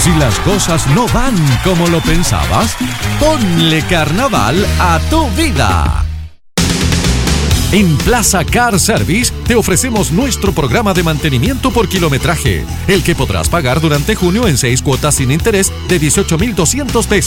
Si las cosas no van como lo pensabas, ponle carnaval a tu vida. En Plaza Car Service te ofrecemos nuestro programa de mantenimiento por kilometraje, el que podrás pagar durante junio en 6 cuotas sin interés de 18,200 pesos.